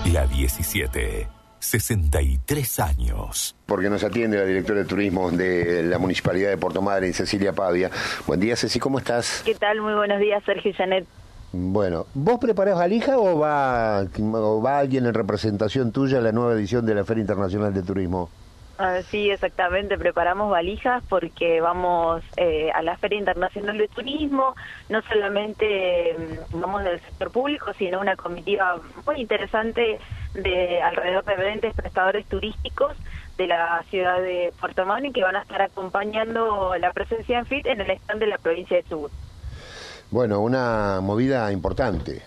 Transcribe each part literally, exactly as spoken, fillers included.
La diecisiete, sesenta y tres años. Porque nos atiende la directora de turismo de la Municipalidad de Puerto Madryn, Cecilia Pavia. Buen día, Ceci, ¿cómo estás? ¿Qué tal? Muy buenos días, Sergio y Janet. Bueno, ¿vos preparás valija o va, o va alguien en representación tuya a la nueva edición de la Feria Internacional de Turismo? Ah, sí, exactamente, preparamos valijas porque vamos eh, a la Feria Internacional de Turismo, no solamente eh, vamos del sector público, sino una comitiva muy interesante de alrededor de veinte prestadores turísticos de la ciudad de Puerto Madryn que van a estar acompañando la presencia en F I T en el stand de la provincia de Chubut. Bueno, una movida importante.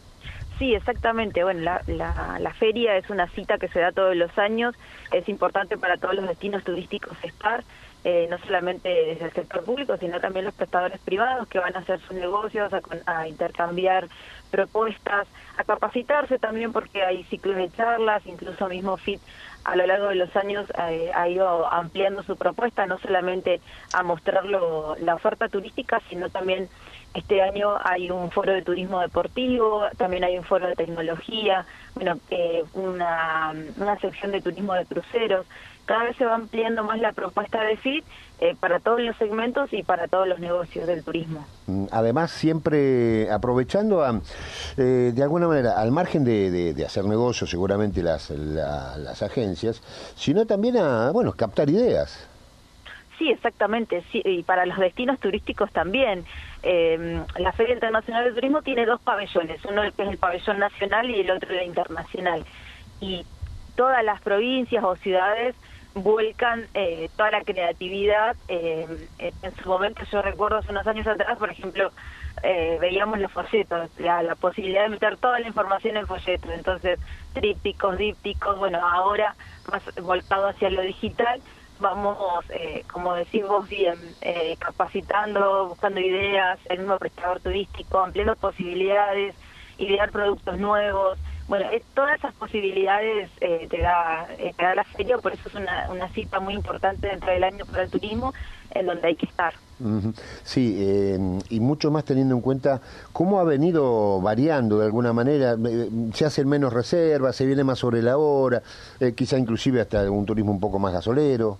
Sí, exactamente. Bueno, la, la, la feria es una cita que se da todos los años. Es importante para todos los destinos turísticos estar, eh, no solamente desde el sector público, sino también los prestadores privados que van a hacer sus negocios, a, a intercambiar propuestas, a capacitarse también porque hay ciclos de charlas, incluso mismo F I T a lo largo de los años eh, ha ido ampliando su propuesta, no solamente a mostrarlo la oferta turística, sino también este año hay un foro de turismo deportivo, también hay un foro de tecnología, bueno, eh, una, una sección de turismo de cruceros. Cada vez se va ampliando más la propuesta de F I T eh, para todos los segmentos y para todos los negocios del turismo. Además, siempre aprovechando a, eh, de alguna manera, al margen de, de, de hacer negocios, seguramente las, la, las agencias, sino también a, bueno, captar ideas. Sí, exactamente, sí, y para los destinos turísticos también. Eh, la Feria Internacional de Turismo tiene dos pabellones, uno que es el pabellón nacional y el otro el internacional. Y todas las provincias o ciudades vuelcan eh, toda la creatividad. Eh, en su momento, yo recuerdo hace unos años atrás, por ejemplo, eh, veíamos los folletos, la, la posibilidad de meter toda la información en folletos, entonces trípticos, dípticos, bueno, ahora más volcado hacia lo digital, vamos, eh, como decís vos bien, eh, capacitando, buscando ideas, el mismo prestador turístico, ampliando posibilidades, idear productos nuevos. Bueno, es, todas esas posibilidades eh, te, da, eh, te da la feria, por eso es una, una cita muy importante dentro del año para el turismo, en donde hay que estar. Uh-huh. Sí, eh, y mucho más teniendo en cuenta cómo ha venido variando de alguna manera, eh, se hacen menos reservas, se viene más sobre la hora, eh, quizá inclusive hasta un turismo un poco más gasolero.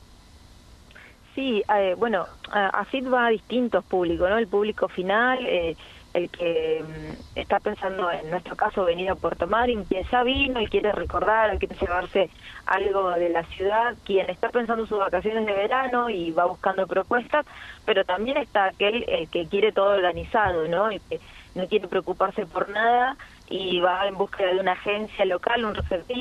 Sí, eh, bueno, a F I T va a distintos públicos, ¿no? El público final, eh, el que mm, está pensando, en nuestro caso, venir a Puerto Madryn, quien ya vino y quiere recordar, quiere llevarse algo de la ciudad, quien está pensando sus vacaciones de verano y va buscando propuestas, pero también está aquel el que quiere todo organizado, ¿no? El que no quiere preocuparse por nada y va en búsqueda de una agencia local, un receptivo,